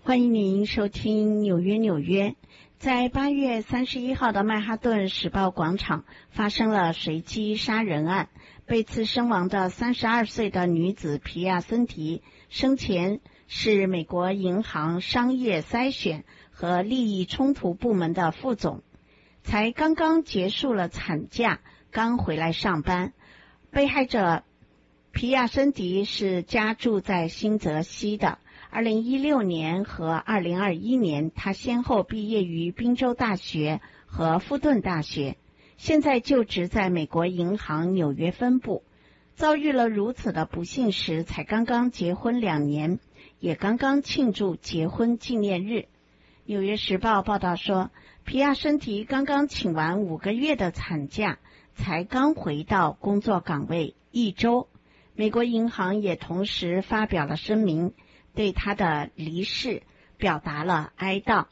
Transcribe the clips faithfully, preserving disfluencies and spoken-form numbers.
欢迎您收听纽约纽约。在八月三十一号的曼哈顿时报广场发生了随机杀人案，被刺身亡的三十二岁的女子皮亚森提生前是美国银行商业筛选和利益冲突部门的副总，才刚刚结束了产假，刚回来上班。被害者皮亚森迪是家住在新泽西的。二零一六年和二零二一年，他先后毕业于宾州大学和富顿大学，现在就职在美国银行纽约分部。遭遇了如此的不幸时，才刚刚结婚两年，也刚刚庆祝结婚纪念日。纽约时报报道说，皮亚森提刚刚请完五个月的产假，才刚回到工作岗位一周。美国银行也同时发表了声明，对他的离世表达了哀悼。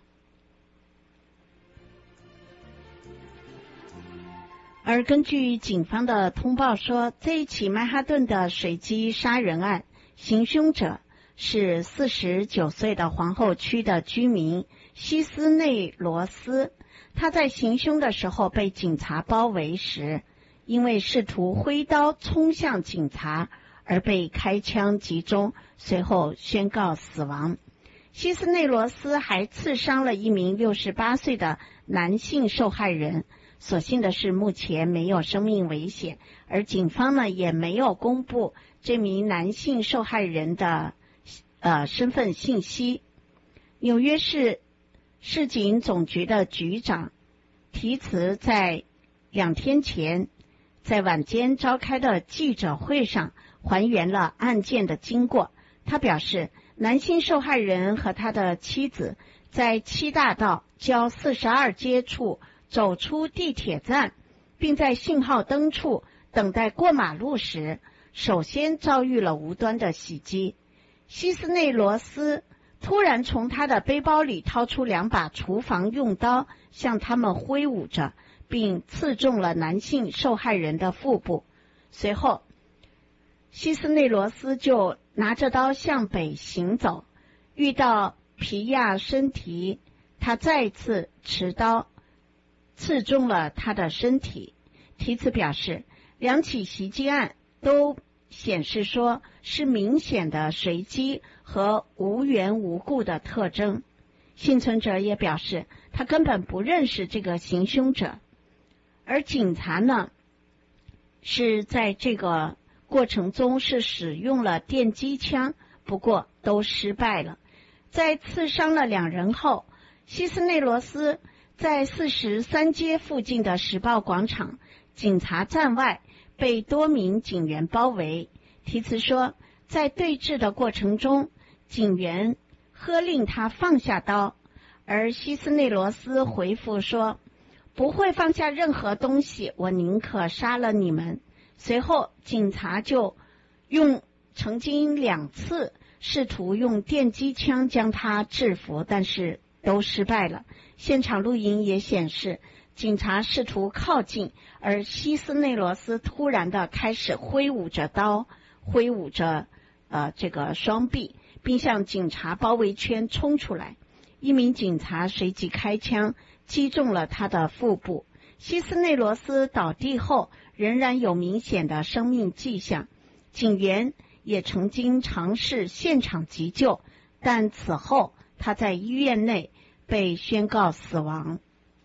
而根据警方的通报说，这一起曼哈顿的随机杀人案，行凶者是四十九岁的皇后区的居民希斯内罗斯。他在行凶的时候被警察包围时，因为试图挥刀冲向警察而被开枪击中，随后宣告死亡。希斯内罗斯还刺伤了一名六十八岁的男性受害人，所幸的是目前没有生命危险，而警方呢也没有公布这名男性受害人的呃身份信息。纽约市市警总局的局长提茨在两天前在晚间召开的记者会上还原了案件的经过。他表示，男性受害人和他的妻子在七大道交四十二街处走出地铁站，并在信号灯处等待过马路时，首先遭遇了无端的袭击。希斯内罗斯突然从他的背包里掏出两把厨房用刀，向他们挥舞着，并刺中了男性受害人的腹部。随后希斯内罗斯就拿着刀向北行走，遇到皮亚森提，他再次持刀刺中了他的身体。提茨表示，两起袭击案都显示说是明显的随机和无缘无故的特征。幸存者也表示，他根本不认识这个行凶者，而警察呢是在这个过程中是使用了电击枪，不过都失败了。在刺伤了两人后，希斯内罗斯在四十三街附近的时报广场警察站外被多名警员包围。提茨说，在对峙的过程中，警员喝令他放下刀，而希斯内罗斯回复说，不会放下任何东西，我宁可杀了你们。随后警察就用曾经两次试图用电击枪将他制服，但是都失败了。现场录音也显示，警察试图靠近，而希斯内罗斯突然的开始挥舞着刀，挥舞着呃这个双臂，并向警察包围圈冲出来。一名警察随即开枪击中了他的腹部。希斯内罗斯倒地后仍然有明显的生命迹象，警员也曾经尝试现场急救，但此后他在医院内被宣告死亡。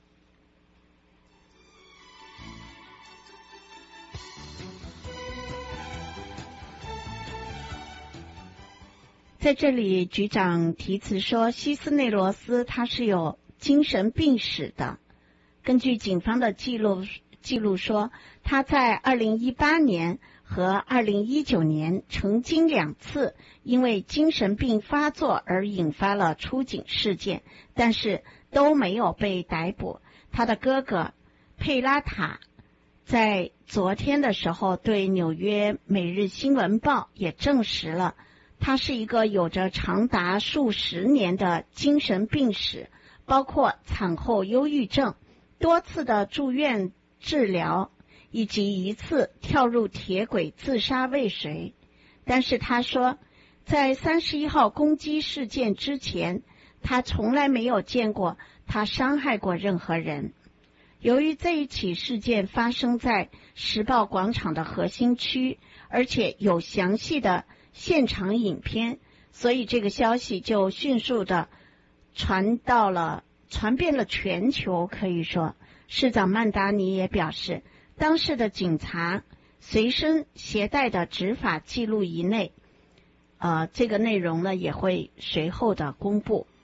在这里，局长提茨说，希斯内罗斯他是有精神病史的。根据警方的记录记录说，他在二零一八年和二零一九年曾经两次因为精神病发作而引发了出警事件，但是都没有被逮捕。他的哥哥佩拉塔在昨天的时候对纽约每日新闻报也证实了，他是一个有着长达数十年的精神病史，包括产后忧郁症、多次的住院治疗，以及一次跳入铁轨自杀未遂。但是他说，在三十一号攻击事件之前， 他从来没有见过他伤害过任何人。由于这一起事件发生在时报广场的核心区，而且有详细的现场影片，所以这个消息就迅速的传到了传遍了全球。可以说，市长曼达尼也表示，当时的警察随身携带的执法记录仪内，呃，这个内容呢也会随后的公布。